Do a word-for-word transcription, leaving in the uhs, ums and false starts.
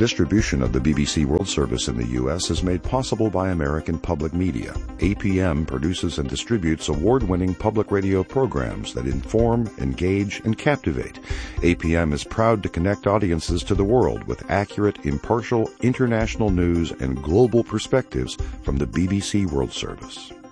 distribution of the B B C World Service in the U S is made possible by American Public Media. A P M produces and distributes award-winning public radio programs that inform, engage, and captivate. A P M is proud to connect audiences to the world with accurate, impartial, international news and global perspectives from the B B C World Service.